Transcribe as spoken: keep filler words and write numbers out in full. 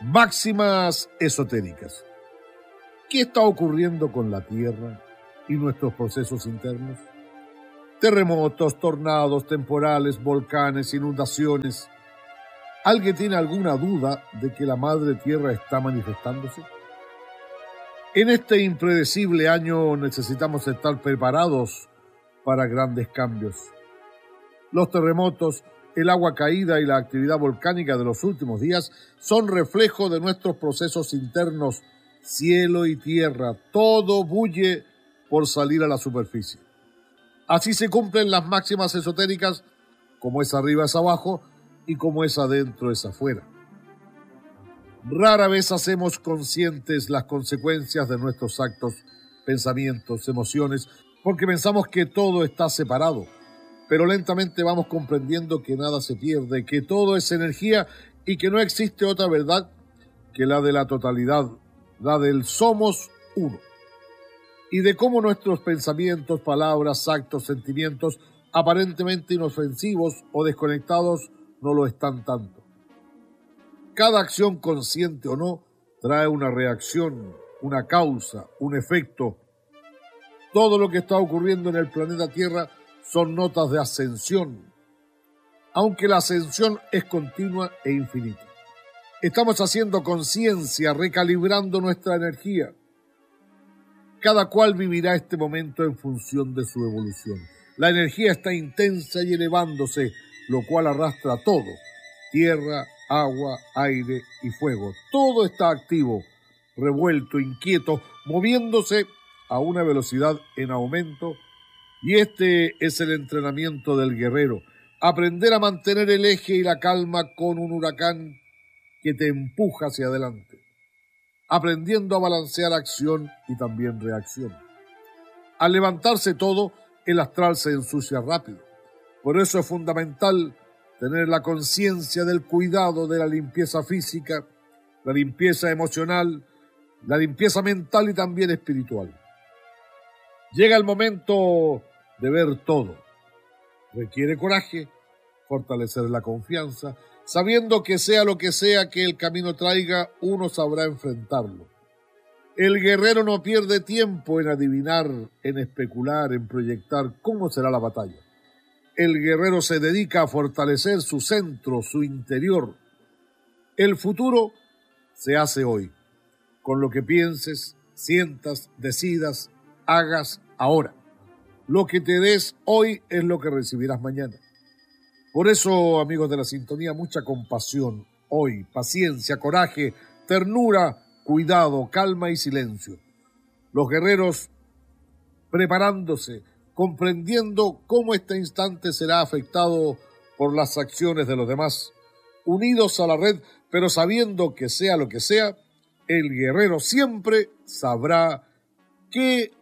Máximas esotéricas. ¿Qué está ocurriendo con la Tierra y nuestros procesos internos? Terremotos, tornados, temporales, volcanes, inundaciones. ¿Alguien tiene alguna duda de que la Madre Tierra está manifestándose? En este impredecible año necesitamos estar preparados para grandes cambios. Los terremotos, el agua caída y la actividad volcánica de los últimos días son reflejo de nuestros procesos internos. Cielo y tierra, todo bulle por salir a la superficie. Así se cumplen las máximas esotéricas, como es arriba es abajo y como es adentro es afuera. Rara vez hacemos conscientes las consecuencias de nuestros actos, pensamientos, emociones, porque pensamos que todo está separado. Pero lentamente vamos comprendiendo que nada se pierde, que todo es energía y que no existe otra verdad que la de la totalidad, la del somos uno. Y de cómo nuestros pensamientos, palabras, actos, sentimientos, aparentemente inofensivos o desconectados, no lo están tanto. Cada acción, consciente o no, trae una reacción, una causa, un efecto. Todo lo que está ocurriendo en el planeta Tierra son notas de ascensión, aunque la ascensión es continua e infinita. Estamos haciendo conciencia, recalibrando nuestra energía. Cada cual vivirá este momento en función de su evolución. La energía está intensa y elevándose, lo cual arrastra todo. Tierra, agua, aire y fuego. Todo está activo, revuelto, inquieto, moviéndose a una velocidad en aumento. Y este es el entrenamiento del guerrero. Aprender a mantener el eje y la calma con un huracán que te empuja hacia adelante. Aprendiendo a balancear acción y también reacción. Al levantarse todo, el astral se ensucia rápido. Por eso es fundamental tener la conciencia del cuidado de la limpieza física, la limpieza emocional, la limpieza mental y también espiritual. Llega el momento de ver todo. Requiere coraje, fortalecer la confianza, sabiendo que sea lo que sea que el camino traiga, uno sabrá enfrentarlo. El guerrero no pierde tiempo en adivinar, en especular, en proyectar cómo será la batalla. El guerrero se dedica a fortalecer su centro, su interior. El futuro se hace hoy, con lo que pienses, sientas, decidas, hagas ahora. Lo que te des hoy es lo que recibirás mañana. Por eso, amigos de la sintonía, mucha compasión hoy, paciencia, coraje, ternura, cuidado, calma y silencio. Los guerreros preparándose, comprendiendo cómo este instante será afectado por las acciones de los demás, unidos a la red, pero sabiendo que sea lo que sea, el guerrero siempre sabrá qué